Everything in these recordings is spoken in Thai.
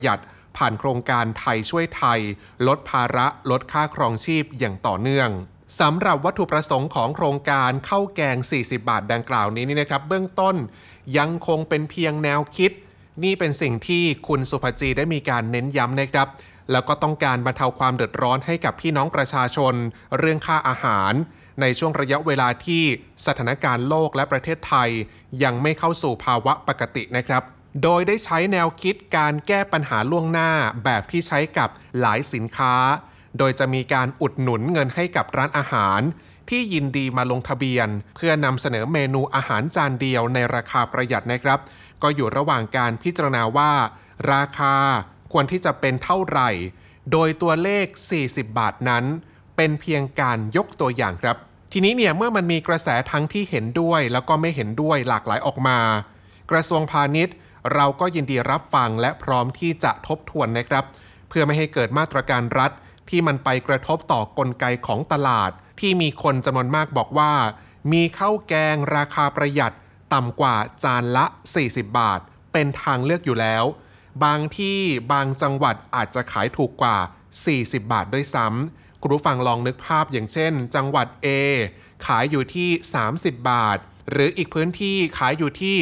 หยัดผ่านโครงการไทยช่วยไทยลดภาระลดค่าครองชีพอย่างต่อเนื่องสำหรับวัตถุประสงค์ของโครงการข้าวแกง40 บาทดังกล่าวนี้นะครับเบื้องต้นยังคงเป็นเพียงแนวคิดนี่เป็นสิ่งที่คุณสุภจีได้มีการเน้นย้ำนะครับแล้วก็ต้องการบรรเทาความเดือดร้อนให้กับพี่น้องประชาชนเรื่องค่าอาหารในช่วงระยะเวลาที่สถานการณ์โลกและประเทศไทยยังไม่เข้าสู่ภาวะปกตินะครับโดยได้ใช้แนวคิดการแก้ปัญหาล่วงหน้าแบบที่ใช้กับหลายสินค้าโดยจะมีการอุดหนุนเงินให้กับร้านอาหารที่ยินดีมาลงทะเบียนเพื่อนำเสนอเมนูอาหารจานเดียวในราคาประหยัดนะครับก็อยู่ระหว่างการพิจารณาว่าราคาควรที่จะเป็นเท่าไหร่โดยตัวเลข40 บาทนั้นเป็นเพียงการยกตัวอย่างครับทีนี้เนี่ยเมื่อมันมีกระแสทั้งที่เห็นด้วยแล้วก็ไม่เห็นด้วยหลากหลายออกมากระทรวงพาณิชย์เราก็ยินดีรับฟังและพร้อมที่จะทบทวนนะครับเพื่อไม่ให้เกิดมาตรการรัฐที่มันไปกระทบต่อกลไกของตลาดที่มีคนจำนวนมากบอกว่ามีข้าวแกงราคาประหยัดต่ำกว่าจานละ40 บาทเป็นทางเลือกอยู่แล้วบางที่บางจังหวัดอาจจะขายถูกกว่า40 บาทด้วยซ้ำคุณผู้ฟังลองนึกภาพอย่างเช่นจังหวัด A ขายอยู่ที่30 บาทหรืออีกพื้นที่ขายอยู่ที่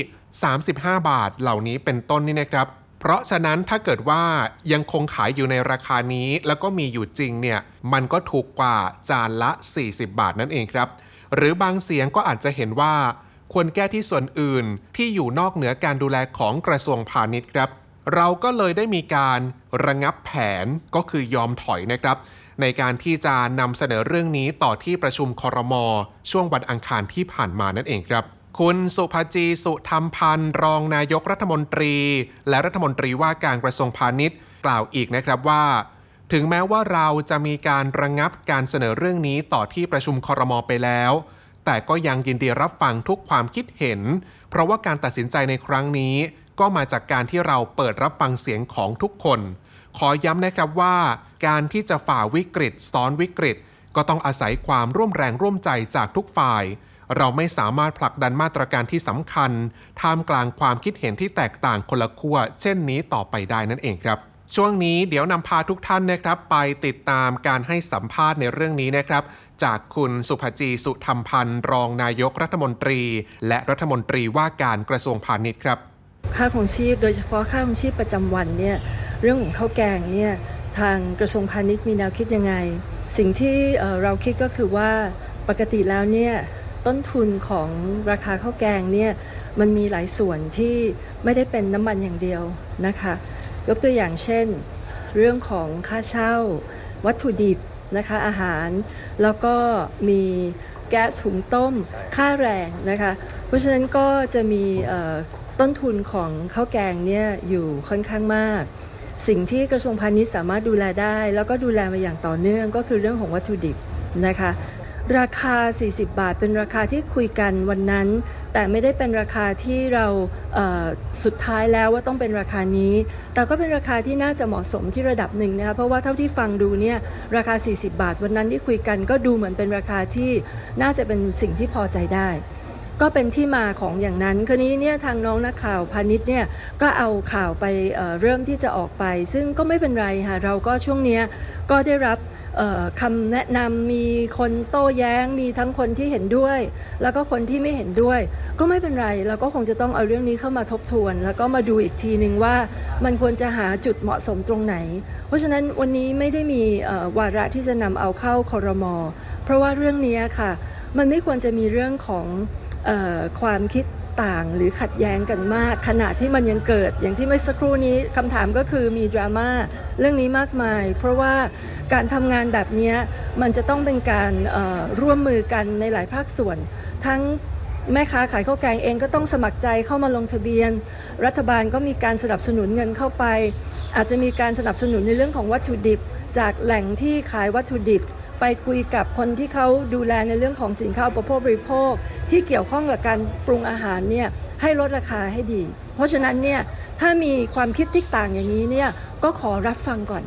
35 บาทเหล่านี้เป็นต้นนี่นะครับเพราะฉะนั้นถ้าเกิดว่ายังคงขายอยู่ในราคานี้แล้วก็มีอยู่จริงเนี่ยมันก็ถูกกว่าจานละ40 บาทนั่นเองครับหรือบางเสียงก็อาจจะเห็นว่าควรแก้ที่ส่วนอื่นที่อยู่นอกเหนือการดูแลของกระทรวงพาณิชย์ครับเราก็เลยได้มีการระงับแผนก็คือยอมถอยนะครับในการที่จะนำเสนอเรื่องนี้ต่อที่ประชุมครม.ช่วงวันอังคารที่ผ่านมานั่นเองครับคุณสุภจีสุธรรมพันธ์รองนายกรัฐมนตรีและรัฐมนตรีว่าการกระทรวงพาณิชย์กล่าวอีกนะครับว่าถึงแม้ว่าเราจะมีการระงับการเสนอเรื่องนี้ต่อที่ประชุมครม.ไปแล้วแต่ก็ยังยินดีรับฟังทุกความคิดเห็นเพราะว่าการตัดสินใจในครั้งนี้ก็มาจากการที่เราเปิดรับฟังเสียงของทุกคนขอย้ำนะครับว่าการที่จะฝ่าวิกฤตซ้อนวิกฤตก็ต้องอาศัยความร่วมแรงร่วมใจจากทุกฝ่ายเราไม่สามารถผลักดันมาตรการที่สำคัญท่ามกลางความคิดเห็นที่แตกต่างคนละขั้วเช่นนี้ต่อไปได้นั่นเองครับช่วงนี้เดี๋ยวนำพาทุกท่านนะครับไปติดตามการให้สัมภาษณ์ในเรื่องนี้นะครับจากคุณสุภจีสุธรรมพันธ์รองนายกรัฐมนตรีและรัฐมนตรีว่าการกระทรวงพาณิชย์ครับค่าครองชีพโดยเฉพาะค่าครองชีพประจำวันเนี่ยเรื่องของข้าวแกงเนี่ยทางกระทรวงพาณิชย์มีแนวคิดยังไงสิ่งที่เราคิดก็คือว่าปกติแล้วเนี่ยต้นทุนของราคาข้าวแกงเนี่ยมันมีหลายส่วนที่ไม่ได้เป็นน้ำมันอย่างเดียวนะคะยกตัวอย่างเช่นเรื่องของค่าเช่าวัตถุดิบนะคะอาหารแล้วก็มีแก๊สหุงต้มค่าแรงนะคะเพราะฉะนั้นก็จะมีต้นทุนของข้าวแกงเนี่ยอยู่ค่อนข้างมากสิ่งที่กระทรวงพาณิชย์สามารถดูแลได้แล้วก็ดูแลมาอย่างต่อเนื่องก็คือเรื่องของวัตถุดิบนะคะราคา40 บาทเป็นราคาที่คุยกันวันนั้นแต่ไม่ได้เป็นราคาที่เราสุดท้ายแล้วว่าต้องเป็นราคานี้แต่ก็เป็นราคาที่น่าจะเหมาะสมที่ระดับหนึ่งนะคะเพราะว่าเท่าที่ฟังดูเนี่ยราคา40 บาทวันนั้นที่คุยกันก็ดูเหมือนเป็นราคาที่น่าจะเป็นสิ่งที่พอใจได้ก็เป็นที่มาของอย่างนั้นคราวนี้เนี่ยทางน้องนักข่าวพาณิชย์เนี่ยก็เอาข่าวไปเริ่มที่จะออกไปซึ่งก็ไม่เป็นไรค่ะเราก็ช่วงนี้ก็ได้รับคำแนะนำมีคนโต้แย้งมีทั้งคนที่เห็นด้วยแล้วก็คนที่ไม่เห็นด้วยก็ไม่เป็นไรเราก็คงจะต้องเอาเรื่องนี้เข้ามาทบทวนแล้วก็มาดูอีกทีนึงว่ามันควรจะหาจุดเหมาะสมตรงไหนเพราะฉะนั้นวันนี้ไม่ได้มีวาระที่จะนำเอาเข้าครม.เพราะว่าเรื่องนี้ค่ะมันไม่ควรจะมีเรื่องของความคิดต่างหรือขัดแย้งกันมากขณะที่มันยังเกิดอย่างที่เมื่อสักครู่นี้คำถามก็คือมีดราม่าเรื่องนี้มากมายเพราะว่าการทำงานแบบนี้มันจะต้องเป็นการร่วมมือกันในหลายภาคส่วนทั้งแม่ค้าขายข้าวแกงเองก็ต้องสมัครใจเข้ามาลงทะเบียนรัฐบาลก็มีการสนับสนุนเงินเข้าไปอาจจะมีการสนับสนุนในเรื่องของวัตถุดิบจากแหล่งที่ขายวัตถุดิบไปคุยกับคนที่เขาดูแลในเรื่องของสินค้าอุปโภคบริโภคที่เกี่ยวข้องกับการปรุงอาหารเนี่ยให้ลดราคาให้ดีเพราะฉะนั้นเนี่ยถ้ามีความคิดที่ต่างอย่างนี้เนี่ยก็ขอรับฟังก่อน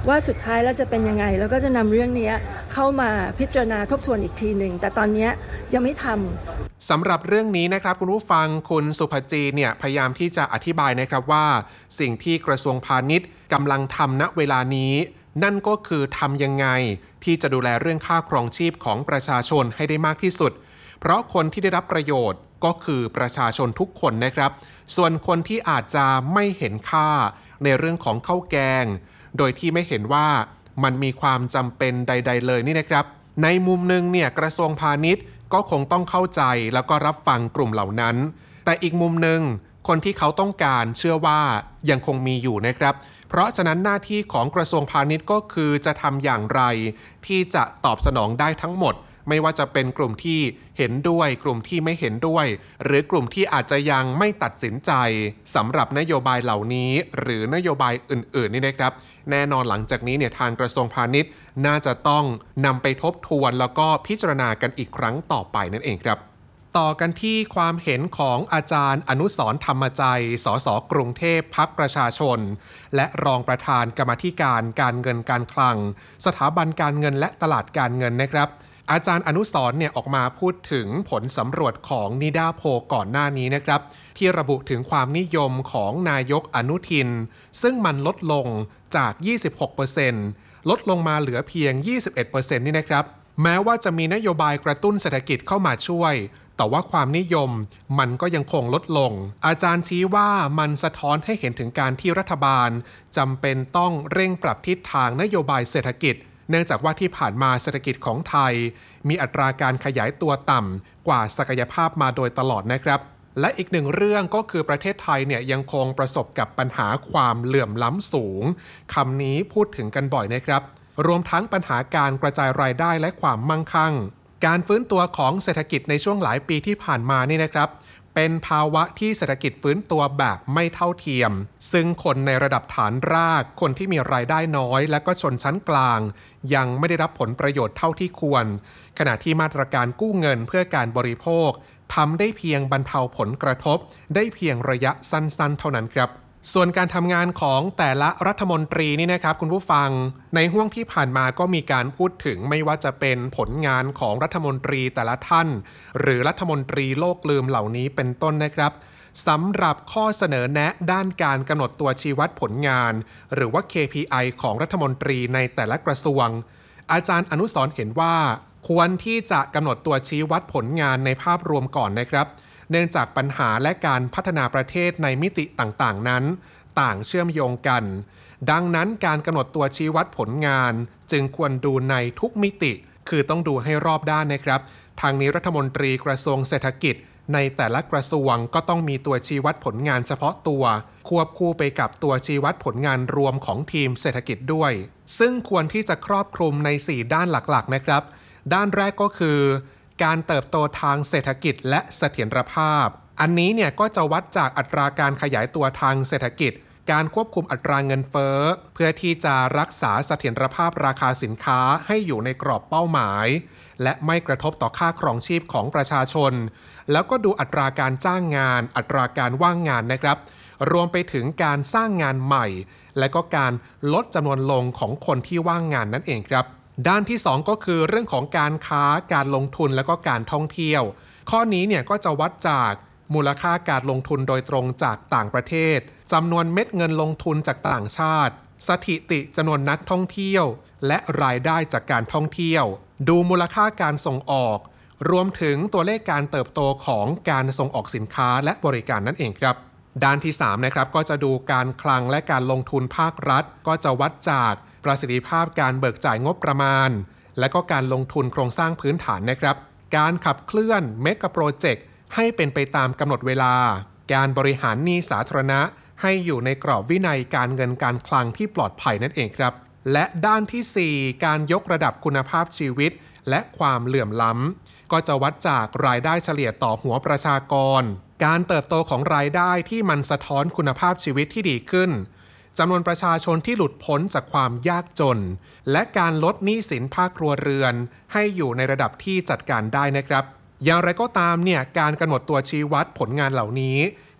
ว่าสุดท้ายแล้วจะเป็นยังไงแล้วก็จะนำเรื่องนี้เข้ามาพิจารณาทบทวนอีกทีหนึ่งแต่ตอนนี้ยังไม่ทำสำหรับเรื่องนี้นะครับคุณผู้ฟังคุณสุภจีเนี่ยพยายามที่จะอธิบายนะครับว่าสิ่งที่กระทรวงพาณิชย์กำลังทำณเวลานี้นั่นก็คือทำยังไงที่จะดูแลเรื่องค่าครองชีพของประชาชนให้ได้มากที่สุดเพราะคนที่ได้รับประโยชน์ก็คือประชาชนทุกคนนะครับส่วนคนที่อาจจะไม่เห็นค่าในเรื่องของข้าวแกงโดยที่ไม่เห็นว่ามันมีความจำเป็นใดๆเลยนี่นะครับในมุมนึงเนี่ยกระทรวงพาณิชย์ก็คงต้องเข้าใจแล้วก็รับฟังกลุ่มเหล่านั้นแต่อีกมุมนึงคนที่เขาต้องการเชื่อว่ายังคงมีอยู่นะครับเพราะฉะนั้นหน้าที่ของกระทรวงพาณิชย์ก็คือจะทำอย่างไรที่จะตอบสนองได้ทั้งหมดไม่ว่าจะเป็นกลุ่มที่เห็นด้วยกลุ่มที่ไม่เห็นด้วยหรือกลุ่มที่อาจจะยังไม่ตัดสินใจสำหรับนโยบายเหล่านี้หรือนโยบายอื่นๆนี่นะครับแน่นอนหลังจากนี้เนี่ยทางกระทรวงพาณิชย์น่าจะต้องนำไปทบทวนแล้วก็พิจารณากันอีกครั้งต่อไปนั่นเองครับต่อกันที่ความเห็นของอาจารย์อนุสรณ์ธรรมใจสสกรุงเทพพรรคประชาชนและรองประธานกรรมาธิการการเงินการคลังสถาบันการเงินและตลาดการเงินนะครับอาจารย์อนุสรณ์เนี่ยออกมาพูดถึงผลสำรวจของนิดาโพลก่อนหน้านี้นะครับที่ระบุถึงความนิยมของนายกอนุทินซึ่งมันลดลงจาก 26% ลดลงมาเหลือเพียง 21% นี่นะครับแม้ว่าจะมีนโยบายกระตุ้นเศรษฐกิจเข้ามาช่วยแต่ว่าความนิยมมันก็ยังคงลดลงอาจารย์ชี้ว่ามันสะท้อนให้เห็นถึงการที่รัฐบาลจำเป็นต้องเร่งปรับทิศทางนโยบายเศรษฐกิจเนื่องจากว่าที่ผ่านมาเศรษฐกิจของไทยมีอัตราการขยายตัวต่ำกว่าศักยภาพมาโดยตลอดนะครับและอีกหนึ่งเรื่องก็คือประเทศไทยเนี่ยยังคงประสบกับปัญหาความเหลื่อมล้ำสูงคำนี้พูดถึงกันบ่อยนะครับรวมทั้งปัญหาการกระจายรายได้และความมั่งคั่งการฟื้นตัวของเศรษฐกิจในช่วงหลายปีที่ผ่านมานี่นะครับเป็นภาวะที่เศรษฐกิจฟื้นตัวแบบไม่เท่าเทียมซึ่งคนในระดับฐานรากคนที่มีรายได้น้อยและก็ชนชั้นกลางยังไม่ได้รับผลประโยชน์เท่าที่ควรขณะที่มาตรการกู้เงินเพื่อการบริโภคทำได้เพียงบรรเทาผลกระทบได้เพียงระยะสั้นๆเท่านั้นครับส่วนการทำงานของแต่ละรัฐมนตรีนี่นะครับคุณผู้ฟังในห้วงที่ผ่านมาก็มีการพูดถึงไม่ว่าจะเป็นผลงานของรัฐมนตรีแต่ละท่านหรือรัฐมนตรีโลกลืมเหล่านี้เป็นต้นนะครับสำหรับข้อเสนอแนะด้านการกำหนดตัวชี้วัดผลงานหรือว่า KPI ของรัฐมนตรีในแต่ละกระทรวงอาจารย์อนุสรณ์เห็นว่าควรที่จะกำหนดตัวชี้วัดผลงานในภาพรวมก่อนนะครับเนื่องจากปัญหาและการพัฒนาประเทศในมิติต่างๆนั้นต่างเชื่อมโยงกันดังนั้นการกำหนดตัวชี้วัดผลงานจึงควรดูในทุกมิติคือต้องดูให้รอบด้านนะครับทางนี้รัฐมนตรีกระทรวงเศรษฐกิจในแต่ละกระทรวงก็ต้องมีตัวชี้วัดผลงานเฉพาะตัวควบคู่ไปกับตัวชี้วัดผลงานรวมของทีมเศรษฐกิจด้วยซึ่งควรที่จะครอบคลุมใน4ด้านหลักๆนะครับด้านแรกก็คือการเติบโตทางเศรษฐกิจและเสถียรภาพอันนี้เนี่ยก็จะวัดจากอัตราการขยายตัวทางเศรษฐกิจการควบคุมอัตราเงินเฟ้อเพื่อที่จะรักษาเสถียรภาพราคาสินค้าให้อยู่ในกรอบเป้าหมายและไม่กระทบต่อค่าครองชีพของประชาชนแล้วก็ดูอัตราการจ้างงานอัตราการว่างงานนะครับรวมไปถึงการสร้างงานใหม่และก็การลดจำนวนลงของคนที่ว่างงานนั่นเองครับด้านที่2ก็คือเรื่องของการค้าการลงทุนและก็การท่องเที่ยวข้อนี้เนี่ยก็จะวัดจากมูลค่าการลงทุนโดยตรงจากต่างประเทศจำนวนเม็ดเงินลงทุนจากต่างชาติสถิติจำนวนนักท่องเที่ยวและรายได้จากการท่องเที่ยวดูมูลค่าการส่งออกรวมถึงตัวเลขการเติบโตของการส่งออกสินค้าและบริการนั่นเองครับด้านที่3นะครับก็จะดูการคลังและการลงทุนภาครัฐก็จะวัดจากประสิทธิภาพการเบิกจ่ายงบประมาณและก็การลงทุนโครงสร้างพื้นฐานนะครับการขับเคลื่อนเมกะโปรเจกต์ให้เป็นไปตามกำหนดเวลาการบริหารหนี้สาธารณะให้อยู่ในกรอบวินัยการเงินการคลังที่ปลอดภัยนั่นเองครับและด้านที่4การยกระดับคุณภาพชีวิตและความเหลื่อมล้ำก็จะวัดจากรายได้เฉลี่ยต่อหัวประชากรการเติบโตของรายได้ที่มันสะท้อนคุณภาพชีวิตที่ดีขึ้นจำนวนประชาชนที่หลุดพ้นจากความยากจนและการลดหนี้สินภาคครัวเรือนให้อยู่ในระดับที่จัดการได้นะครับอย่างไรก็ตามเนี่ยการกำหนดตัวชี้วัดผลงานเหล่านี้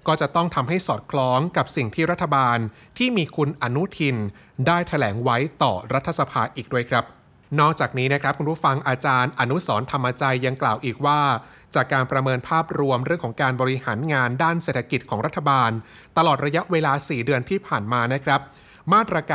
ก็จะต้องทำให้สอดคล้องกับสิ่งที่รัฐบาลที่มีคุณอนุทินได้แถลงไว้ต่อรัฐสภาอีกด้วยครับนอกจากนี้นะครับคุณผู้ฟังอาจารย์อนุสรณ์ธรรมใจยังกล่าวอีกว่าจากการประเมินภาพรวมเรื่องของการบริหารงานด้านเศรษฐกิจของรัฐบาลตลอดระยะเวลา4 เดือนที่ผ่านมานะครับมาตรการ